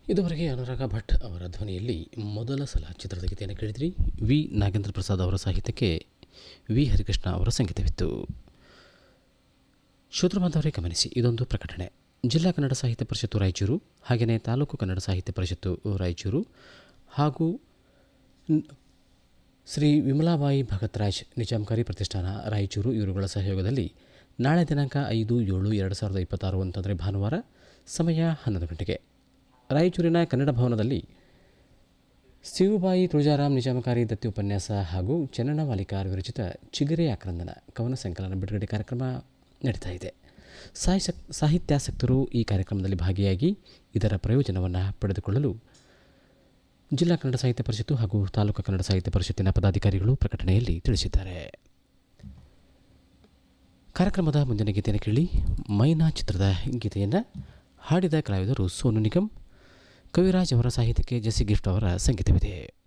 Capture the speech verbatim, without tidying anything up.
ಇದುವರೆಗೆ ಅನುರಾಗ ಭಟ್ ಅವರ ಧ್ವನಿಯಲ್ಲಿ ಮೊದಲ ಸಲ ಚಿತ್ರದ ಗೀತೆಯನ್ನು ಕೇಳಿದ್ರಿ. ವಿ ನಾಗೇಂದ್ರ ಪ್ರಸಾದ್ ಅವರ ಸಾಹಿತ್ಯಕ್ಕೆ ವಿ ಹರಿಕೃಷ್ಣ ಅವರ ಸಂಗೀತವಿತ್ತು. ಶ್ರೋತೃಬಾಂಧವರೇ ಗಮನಿಸಿ, ಇದೊಂದು ಪ್ರಕಟಣೆ. ಜಿಲ್ಲಾ ಕನ್ನಡ ಸಾಹಿತ್ಯ ಪರಿಷತ್ತು ರಾಯಚೂರು, ಹಾಗೆಯೇ ತಾಲೂಕು ಕನ್ನಡ ಸಾಹಿತ್ಯ ಪರಿಷತ್ತು ರಾಯಚೂರು ಹಾಗೂ ಶ್ರೀ ವಿಮಲಾಬಾಯಿ ಭಗತ್ರಾಜ್ ನಿಜಾಮಕಾರಿ ಪ್ರತಿಷ್ಠಾನ ರಾಯಚೂರು ಇವರುಗಳ ಸಹಯೋಗದಲ್ಲಿ ನಾಳೆ ದಿನಾಂಕ ಐದು ಏಳು ಎರಡು ಸಾವಿರದ ಇಪ್ಪತ್ತಾರು ಅಂತಂದರೆ ಭಾನುವಾರ, ಸಮಯ ಹನ್ನೊಂದು ಗಂಟೆಗೆ ರಾಯಚೂರಿನ ಕನ್ನಡ ಭವನದಲ್ಲಿ ಸಿವುಬಾಯಿ ತುಳಜಾರಾಮ್ ನಿಜಾಮಕಾರಿ ದತ್ತಿ ಉಪನ್ಯಾಸ ಹಾಗೂ ಚನ್ನನವಾಲಿಕಾರ್ ವಿರಚಿತ ಚಿಗರೆ ಆಕ್ರಂದನ ಕವನ ಸಂಕಲನ ಬಿಡುಗಡೆ ಕಾರ್ಯಕ್ರಮ ನಡೀತಾ ಇದೆ. ಸಾಹಿತ್ಯ ಸಾಹಿತ್ಯಾಸಕ್ತರು ಈ ಕಾರ್ಯಕ್ರಮದಲ್ಲಿ ಭಾಗಿಯಾಗಿ ಇದರ ಪ್ರಯೋಜನವನ್ನು ಪಡೆದುಕೊಳ್ಳಲು ಜಿಲ್ಲಾ ಕನ್ನಡ ಸಾಹಿತ್ಯ ಪರಿಷತ್ತು ಹಾಗೂ ತಾಲೂಕು ಕನ್ನಡ ಸಾಹಿತ್ಯ ಪರಿಷತ್ತಿನ ಪದಾಧಿಕಾರಿಗಳು ಪ್ರಕಟಣೆಯಲ್ಲಿ ತಿಳಿಸಿದ್ದಾರೆ. ಕಾರ್ಯಕ್ರಮದ ಮುಂದಿನ ಗೀತೆಯನ್ನು ಕೇಳಿ. ಮೈನಾ ಚಿತ್ರದ ಗೀತೆಯನ್ನು ಹಾಡಿದ ಕಲಾವಿದರು ಸೋನು ನಿಗಮ್, ಕವಿರಾಜ್ ಅವರ ಸಾಹಿತ್ಯಕ್ಕೆ ಜೆಸಿ ಗಿಫ್ಟ್ ಅವರ ಸಂಗೀತವಿದೆ.